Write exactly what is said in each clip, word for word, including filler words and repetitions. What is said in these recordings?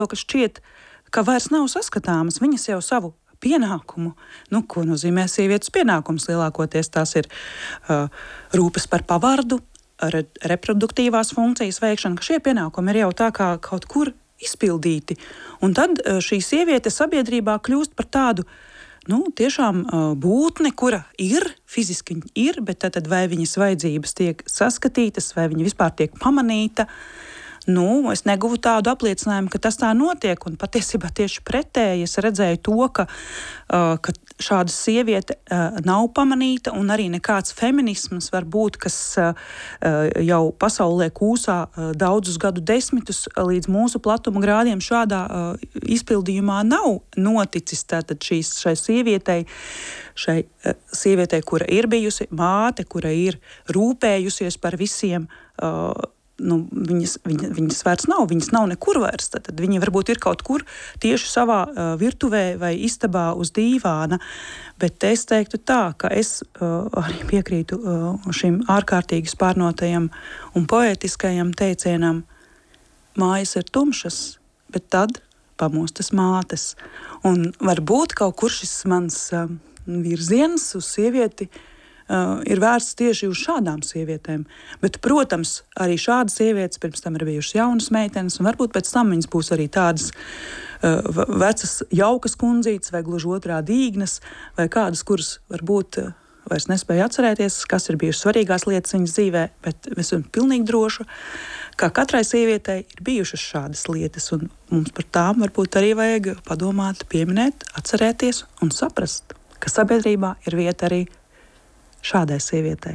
kas šķiet, ka vairs nav saskatāmas. Viņas jau savu pienākumu, nu, ko nozīmē sievietes pienākums, lielākoties tās ir uh, rūpes par pavardu, re, reproduktīvās funkcijas veikšana, ka šie pienākumi ir jau tā kā kaut kur izpildīti. Un tad uh, šī sieviete sabiedrībā kļūst par tādu, nu, tiešām uh, būtne, kura ir, fiziski ir, bet tad, tad vai viņas vajadzības tiek saskatītas, vai viņa vispār tiek pamanīta. Nu, es neguvu tādu apliecinājumu, ka tas tā notiek, un patiesībā tieši pretēji es redzēju to, ka, uh, ka šāda sieviete uh, nav pamanīta, un arī nekāds feminisms var būt, kas uh, jau pasaulē kūsā uh, daudzus gadu desmitus līdz mūsu platuma grādiem šādā uh, izpildījumā nav noticis. Tātad šīs, šai sievietei, šai uh, sievietei, kura ir bijusi māte, kura ir rūpējusies par visiem, uh, Nu, viņas, viņa, viņas vairs nav, viņas nav nekur vairs. Tad, tad viņa varbūt ir kaut kur tieši savā uh, virtuvē vai istabā uz dīvāna. Bet es teiktu tā, ka es uh, arī piekrītu uh, šim ārkārtīgi spārnotajam un poētiskajam teicienam: mājas ir tumšas, bet tad pamostas mātes. Un varbūt kaut kur šis mans uh, virziens uz sievieti Uh, ir vērsts tieši uz šādām sievietēm. Bet, protams, arī šādas sievietes pirms tam ir bijušas jaunas meitenes, un varbūt pēc tam viņas būs arī tādas uh, vecas, jaukas kundzītes, vai gluži otrādi dīgnas, vai kādas, kuras varbūt uh, vairs nespēja atcerēties, kas ir bijušas svarīgās lietas viņas dzīvē, bet es esmu pilnīgi droša, ka katrai sievietei ir bijušas šādas lietas, un mums par tām varbūt arī vajag padomāt, pieminēt, atcerēties un saprast, ka sabiedrībā ir vieta arī šādai sievietei.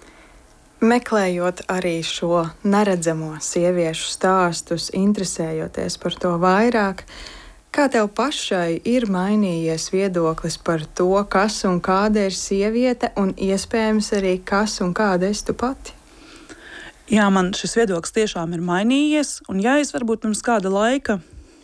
Meklējot arī šo neredzamo sieviešu stāstus, interesējoties par to vairāk, kā tev pašai ir mainījies viedoklis par to, kas un kāda ir sieviete, un iespējams arī kas un kāda esi tu pati? Jā, man šis viedoklis tiešām ir mainījies, un ja es varbūt pirms kāda laika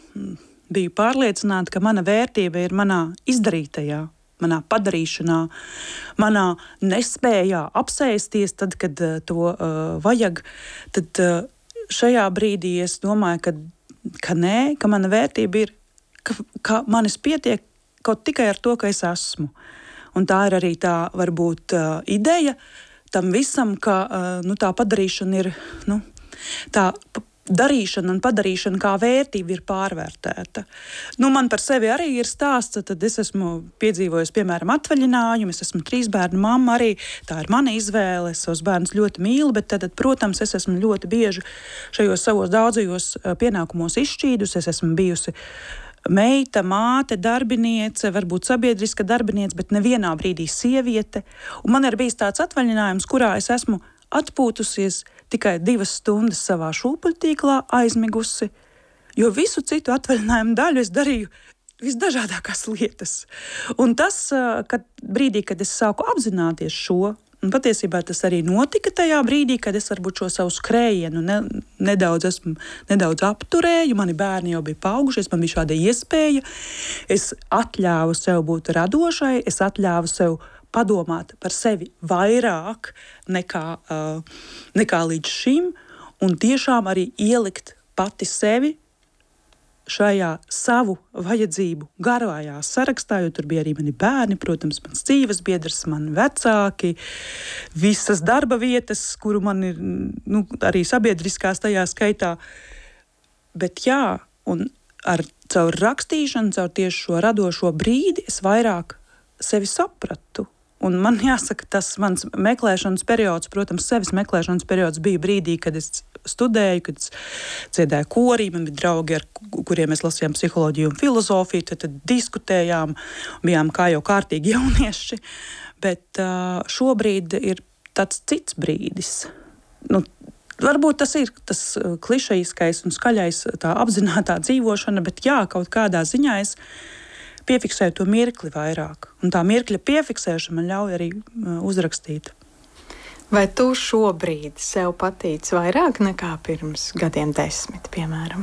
biju pārliecināta, ka mana vērtība ir manā izdarītajā, manā padarīšanā, manā nespējā apsēsties tad, kad uh, to uh, vajag, tad uh, šajā brīdī es domāju, ka, ka nē, ka mana vērtība ir, ka, ka manis pietiek kaut tikai ar to, ka es esmu. Un tā ir arī tā, varbūt, uh, ideja tam visam, ka uh, nu, tā padarīšana ir, nu, tā darīšana un padarīšana kā vērtība ir pārvērtēta. Nu, man par sevi arī ir stāsts, tad es esmu piedzīvojusi, piemēram, atvaļinājumu, es esmu trīs bērnu mamma arī, tā ir mana izvēle, es savus bērnus ļoti mīlu, bet tad, protams, es esmu ļoti bieži šajos savos daudzajos pienākumos izšķīdus, es esmu bijusi meita, māte, darbiniece, varbūt sabiedriska darbiniece, bet nevienā brīdī sieviete, un man ir bijis tāds atvaļinājums, kurā es esmu atpūtusies tikai divas stundas savā šūpuļtīklā aizmigusi, jo visu citu atvaļinājumu daļu es darīju visdažādākās lietas. Un tas, kad brīdī, kad es sāku apzināties šo, un patiesībā tas arī notika tajā brīdī, kad es varbūt šo savu skrējienu ne, nedaudz, esmu, nedaudz apturēju, mani bērni jau bija paaugušies, man bija šāda iespēja, es atļāvu sev būt radošai, es atļāvu sev padomāt par sevi vairāk nekā, uh, nekā līdz šim, un tiešām arī ielikt pati sevi šajā savu vajadzību garajā sarakstā, jo tur bija arī mani bērni, protams, mans dzīves biedrs, mani vecāki, visas darba vietas, kuru man ir, nu, arī sabiedriskās tajā skaitā. Bet jā, un ar caur rakstīšanu, caur tieši šo radošo brīdi es vairāk sevi sapratu. Un man jāsaka, tas mans meklēšanas periods, protams, sevis meklēšanas periods bija brīdī, kad es studēju, kad es dziedāju korī, man bija draugi, ar kuriem mēs lasījām psiholoģiju un filozofiju, tad, tad diskutējām, bijām kā jau kārtīgi jaunieši, bet uh, šobrīd ir tāds cits brīdis. Nu, varbūt tas ir tas klišejiskais un skaļais, tā apzinātā dzīvošana, bet jā, kaut kādā ziņā es piefiksēju to mirkli vairāk. Un tā mirkļa piefiksēšana man ļauj arī uh, uzrakstīt. Vai tu šobrīd sev patīc vairāk nekā pirms gadiem desmit, piemēram?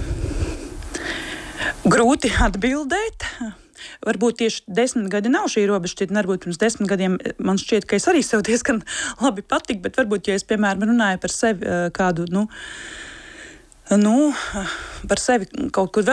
Grūti atbildēt. Varbūt tieši desmit gadi nav šī robežšķirtne, varbūt pirms desmit gadiem man šķiet, ka es arī sev diezgan labi patiku, bet varbūt, ja es, piemēram, runāju par sevi uh, kādu, nu, Nu, par sevi kaut kur